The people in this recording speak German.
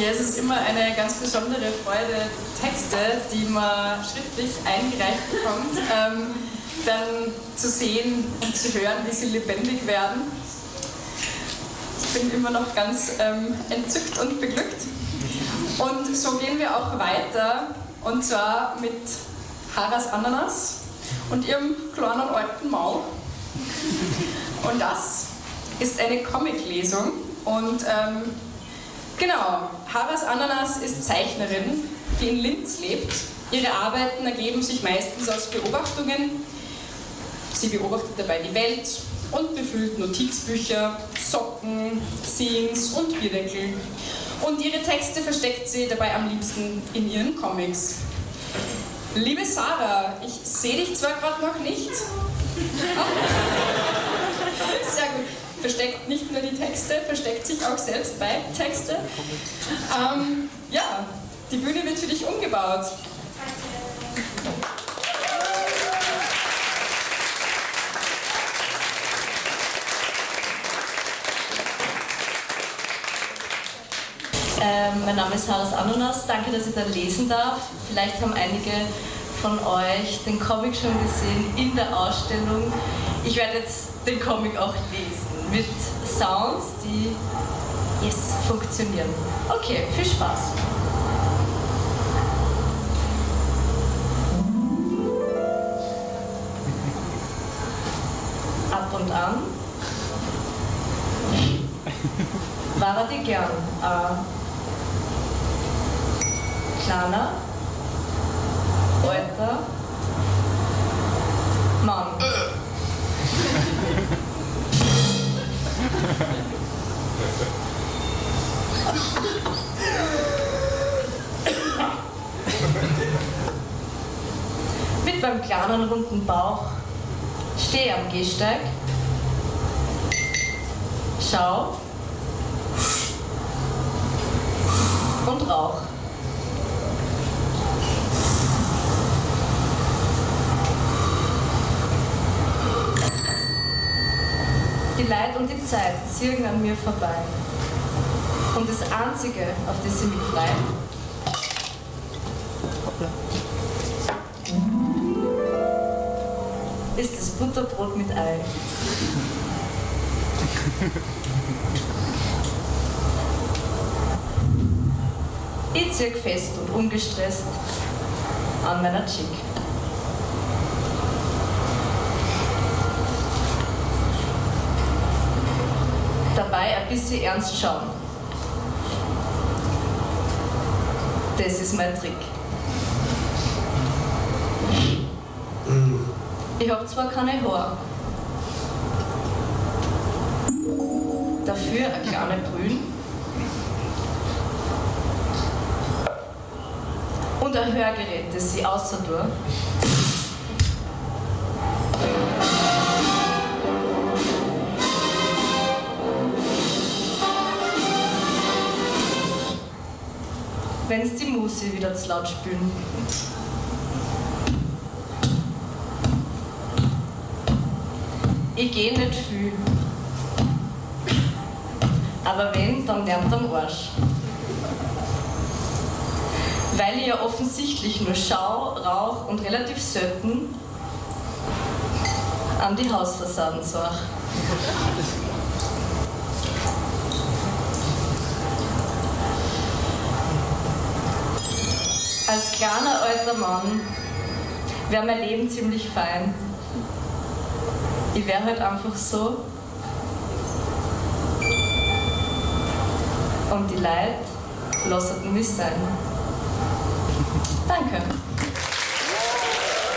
Ja, es ist immer eine ganz besondere Freude, Texte, die man schriftlich eingereicht bekommt, dann zu sehen und zu hören, wie sie lebendig werden. Ich bin immer noch ganz entzückt und beglückt. Und so gehen wir auch weiter, und zwar mit Haras Ananas und ihrem kleinen alten Maul. Und das ist eine Comiclesung. Und genau, Haras Ananas ist Zeichnerin, die in Linz lebt. Ihre Arbeiten ergeben sich meistens aus Beobachtungen. Sie beobachtet dabei die Welt und befüllt Notizbücher, Socken, Scenes und Bierdeckel. Und ihre Texte versteckt sie dabei am liebsten in ihren Comics. Liebe Sarah, ich sehe dich zwar gerade noch nicht. Sehr gut. Versteckt nicht nur die Texte, versteckt sich auch selbst bei Texte. Ja, die Bühne wird für dich umgebaut. Mein Name ist Haras Ananas, danke, dass ich da lesen darf. Vielleicht haben einige von euch den Comic schon gesehen in der Ausstellung. Ich werde jetzt den Comic auch lesen mit Sounds, die funktionieren. Okay, viel Spaß. Ab und an war er die gern. Kleiner, alter Mann. Mit meinem kleinen runden Bauch stehe am Gehsteig, schau und rauch. Die Leid und die Zeit ziehen an mir vorbei. Und das Einzige, auf das sie mich freuen, ist das Butterbrot mit Ei. Ich zirk fest und ungestresst an meiner Chick. Dabei ein bisschen ernst schauen. Das ist mein Trick. Ich habe zwar keine Haare, dafür eine kleine Brühe und ein Hörgerät, das sie außer tue. Wenn's die Musi wieder zu laut spülen. Ich geh nicht viel. Aber wenn, dann lernt am Arsch. Weil ich ja offensichtlich nur schau, rauch und relativ selten an die Hausfassaden sag. Als kleiner alter Mann wäre mein Leben ziemlich fein. Ich wäre halt einfach so. Und die Leute lassen mich sein. Danke.